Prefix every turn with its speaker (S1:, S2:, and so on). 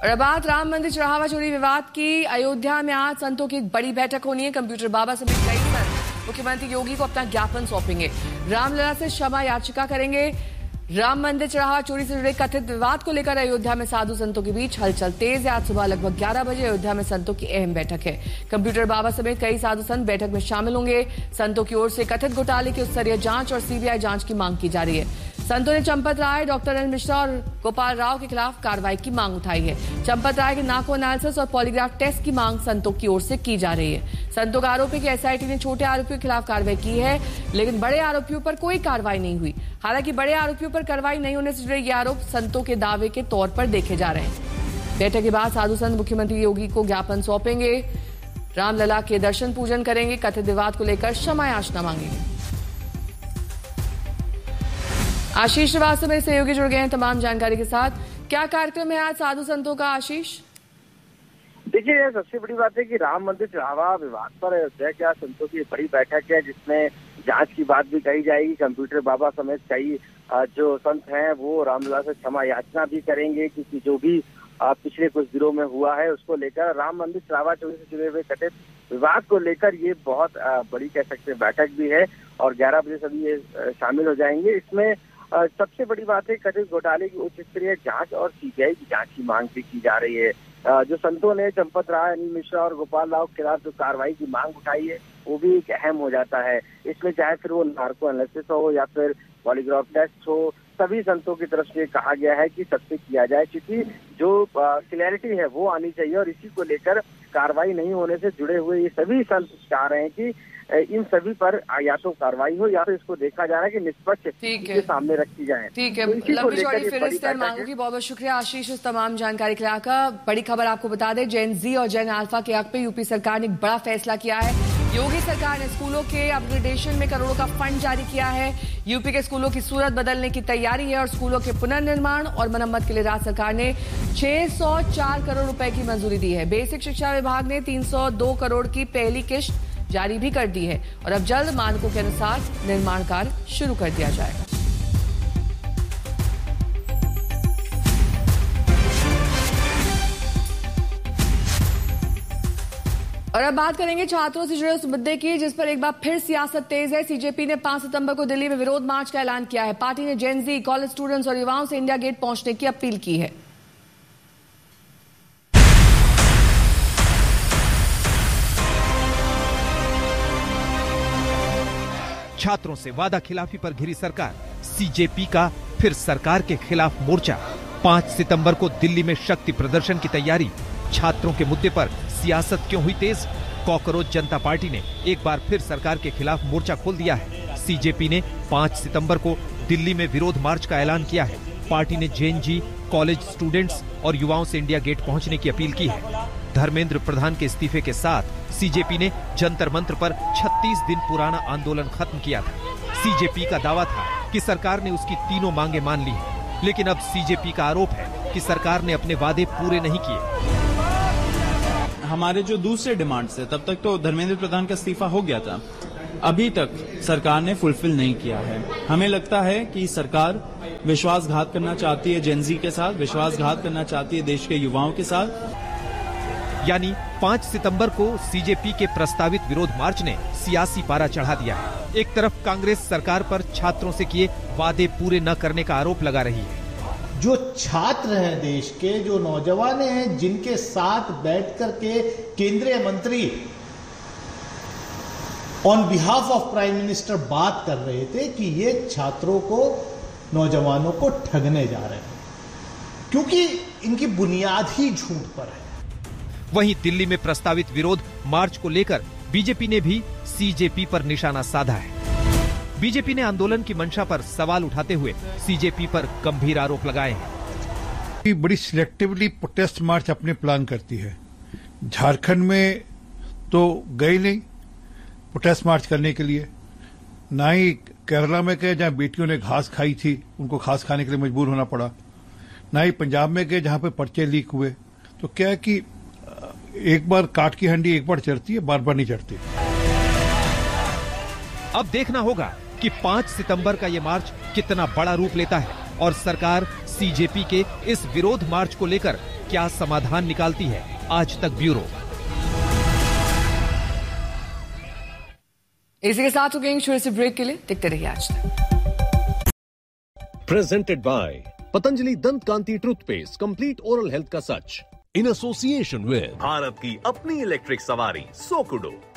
S1: और अब बात राम मंदिर चढ़ावा चोरी विवाद की। अयोध्या में आज संतों की एक बड़ी बैठक होनी है। कंप्यूटर बाबा समेत कई संत मुख्यमंत्री योगी को अपना ज्ञापन सौंपेंगे। रामलला से क्षमा याचिका करेंगे। राम मंदिर चढ़ावा चोरी से जुड़े कथित विवाद को लेकर अयोध्या में साधु संतों के बीच हलचल तेज है। आज सुबह लगभग 11 बजे अयोध्या में संतों की अहम बैठक है। कंप्यूटर बाबा समेत कई साधु संत बैठक में शामिल होंगे। संतों की ओर से कथित घोटाले की उच्चस्तरीय जांच और सीबीआई जांच की मांग की जा रही है। संतों ने चंपत राय, डॉक्टर अनिल मिश्रा और गोपाल राव के खिलाफ कार्रवाई की मांग उठाई है। चंपत राय के नार्को एनालिसिस और पॉलीग्राफ टेस्ट की मांग संतों की ओर से की जा रही है। संतों का आरोप है कि एसआईटी ने छोटे आरोपियों के खिलाफ कार्रवाई की है, लेकिन बड़े आरोपियों पर कोई कार्रवाई नहीं हुई। हालांकि बड़े आरोपियों पर कार्रवाई नहीं होने से जुड़े ये आरोप संतों के दावे के तौर पर देखे जा रहे हैं। बैठक के बाद साधु संत मुख्यमंत्री योगी को ज्ञापन सौंपेंगे। रामलला के दर्शन पूजन करेंगे। कथित विवाद को लेकर क्षमा याचना मांगेंगे। आशीष श्रीवास्तव मेरे सहयोगी जुड़ गए हैं तमाम जानकारी के साथ। क्या कार्यक्रम है आज साधु संतों का, आशीष?
S2: देखिए, सबसे बड़ी बात है कि राम मंदिर चढ़ावा विवाद पर अयोध्या के संतों की बड़ी बैठक है, जिसमें जांच की बात भी कही जाएगी। कंप्यूटर बाबा समेत कई जो संत हैं वो रामलला से क्षमा याचना भी करेंगे, क्योंकि जो भी पिछले कुछ दिनों में हुआ है उसको लेकर राम मंदिर चढ़ावा चोरी से जुड़े हुए कथित विवाद को लेकर ये बहुत बड़ी कह सकते हैं बैठक भी है और 11 बजे सभी ये शामिल हो जाएंगे। इसमें सबसे बड़ी बात है कथित घोटाले की उच्च स्तरीय जांच और सीबीआई की जांच की मांग भी की जा रही है। जो संतों ने चंपत राय, अनिल मिश्रा और गोपाल राव के खिलाफ जो कार्रवाई की मांग उठाई है वो भी एक अहम हो जाता है। इसमें चाहे फिर वो नार्को एनालिसिस हो या फिर पॉलीग्राफ टेस्ट हो, सभी संतों की तरफ से कहा गया है कि सबसे किया जाए, क्योंकि जो क्लैरिटी है वो आनी चाहिए और इसी को लेकर कार्रवाई नहीं होने से जुड़े हुए ये सभी संत चाह रहे हैं कि इन सभी पर या तो कार्रवाई हो या तो इसको देखा जा रहा है कि निष्पक्ष के सामने रखी जाए।
S1: ठीक है, लंबी चौड़ी फिरिस्त है मांगों की। बहुत बहुत शुक्रिया आशीष इस तमाम जानकारी के लिए। बड़ी खबर आपको बता दें, जेन जी और जेन अल्फा के हक पे यूपी सरकार ने एक बड़ा फैसला किया है। योगी सरकार ने स्कूलों के अपग्रेडेशन में करोड़ों का फंड जारी किया है। यूपी के स्कूलों की सूरत बदलने की तैयारी है और स्कूलों के पुनर्निर्माण और मरम्मत के लिए राज्य सरकार ने 604 करोड़ रुपए की मंजूरी दी है। बेसिक शिक्षा विभाग ने 302 करोड़ की पहली किश्त जारी भी कर दी है और अब जल्द मानकों के अनुसार निर्माण कार्य शुरू कर दिया जाएगा। और अब बात करेंगे छात्रों से जुड़े उस मुद्दे की जिस पर एक बार फिर सियासत तेज है। सीजेपी ने 5 सितंबर को दिल्ली में विरोध मार्च का ऐलान किया है। पार्टी ने जेन जी, कॉलेज स्टूडेंट्स और युवाओं से इंडिया गेट पहुंचने की अपील की है।
S3: छात्रों से वादा खिलाफी पर घिरी सरकार, सीजेपी का फिर सरकार के खिलाफ मोर्चा। 5 सितंबर को दिल्ली में शक्ति प्रदर्शन की तैयारी। छात्रों के मुद्दे पर सियासत क्यों हुई तेज? कॉकरोच जनता पार्टी ने एक बार फिर सरकार के खिलाफ मोर्चा खोल दिया है। सीजेपी ने 5 सितंबर को दिल्ली में विरोध मार्च का ऐलान किया है। पार्टी ने जेन जी, कॉलेज स्टूडेंट्स और युवाओं से इंडिया गेट पहुंचने की अपील की है। धर्मेंद्र प्रधान के इस्तीफे के साथ सीजेपी ने जंतर मंत्र पर 36 दिन पुराना आंदोलन खत्म किया था। सीजेपी का दावा था कि सरकार ने उसकी तीनों मांगे मान ली हैं, लेकिन अब सीजेपी का आरोप है कि सरकार ने अपने वादे पूरे नहीं किए।
S4: हमारे जो दूसरे डिमांड्स थे, तब तक तो धर्मेंद्र प्रधान का इस्तीफा हो गया था, अभी तक सरकार ने फुलफिल नहीं किया है। हमें लगता है कि सरकार विश्वासघात करना चाहती है जेन-ज़ी के साथ, विश्वासघात करना चाहती है देश के युवाओं के साथ।
S3: यानी 5 सितंबर को सीजेपी के प्रस्तावित विरोध मार्च ने सियासी पारा चढ़ा दिया है। एक तरफ कांग्रेस सरकार पर छात्रों से किए वादे पूरे न करने का आरोप लगा रही है।
S5: जो छात्र हैं देश के, जो नौजवान हैं, जिनके साथ बैठ कर के केंद्रीय मंत्री on behalf of prime minister बात कर रहे थे कि ये छात्रों को, नौजवानों को ठगने जा रहे हैं, क्योंकि इनकी बुनियाद ही झूठ पर है।
S3: वहीं दिल्ली में प्रस्तावित विरोध मार्च को लेकर बीजेपी ने भी सीजेपी पर निशाना साधा है। बीजेपी ने आंदोलन की मंशा पर सवाल उठाते हुए सीजेपी पर गंभीर आरोप लगाए हैं।
S6: बड़ी सिलेक्टिवली प्रोटेस्ट मार्च अपने प्लान करती है। झारखंड में तो गए नहीं प्रोटेस्ट मार्च करने के लिए, ना ही केरला में गए जहां बेटियों ने घास खाई थी, उनको घास खाने के लिए मजबूर होना पड़ा, ना ही पंजाब में गए जहां पे पर्चे लीक हुए। तो क्या है कि एक बार काट की हंडी एक बार चढ़ती है, बार बार नहीं चढ़ती।
S3: अब देखना होगा कि 5 सितंबर का ये मार्च कितना बड़ा रूप लेता है और सरकार सीजेपी के इस विरोध मार्च को लेकर क्या समाधान निकालती है आज तक ब्यूरो।
S1: इसी के साथ हो गए छोटे से ब्रेक के लिए, देखते रहिए आज तक।
S7: प्रेजेंटेड बाय पतंजलि दंत कांति टूथपेस्ट, कंप्लीट ओरल हेल्थ का सच, इन एसोसिएशन विद भारत की अपनी इलेक्ट्रिक सवारी सोकुडो।